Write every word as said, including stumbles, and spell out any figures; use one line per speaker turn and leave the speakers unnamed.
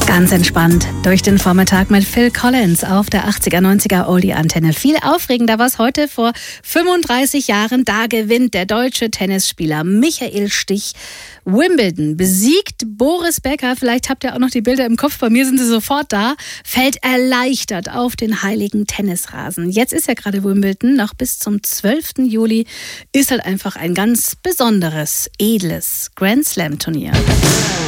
Ganz entspannt durch den Vormittag mit Phil Collins auf der achtziger, neunziger Oldie-Antenne. Viel aufregender war es heute vor fünfunddreißig Jahren. Da gewinnt der deutsche Tennisspieler Michael Stich Wimbledon, besiegt Boris Becker. Vielleicht habt ihr auch noch die Bilder im Kopf, bei mir sind sie sofort da. Fällt erleichtert auf den heiligen Tennisrasen. Jetzt ist ja gerade Wimbledon, noch bis zum zwölften Juli ist halt einfach ein ganz besonderes, edles Grand Slam Turnier.